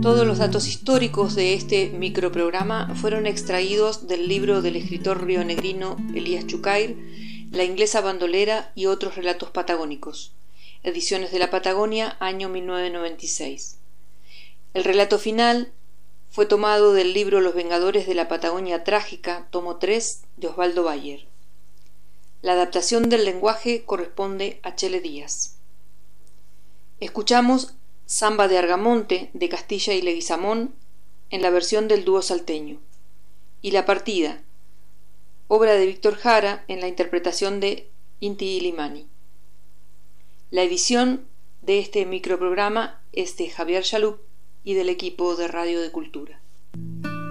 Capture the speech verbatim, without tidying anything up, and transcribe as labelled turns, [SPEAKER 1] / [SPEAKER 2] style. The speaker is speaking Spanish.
[SPEAKER 1] Todos los datos históricos de este microprograma fueron extraídos del libro del escritor rionegrino Elías Chucair, La inglesa bandolera y otros relatos patagónicos, Ediciones de la Patagonia, año mil novecientos noventa y seis. El relato final fue tomado del libro Los Vengadores de la Patagonia Trágica, tomo tres, de Osvaldo Bayer. La adaptación del lenguaje corresponde a Chele Díaz. Escuchamos Samba de Argamonte, de Castilla y Leguizamón, en la versión del dúo salteño, y La Partida, obra de Víctor Jara, en la interpretación de Inti Illimani. La edición de este microprograma es de Javier Chalup y del equipo de Radio de Cultura.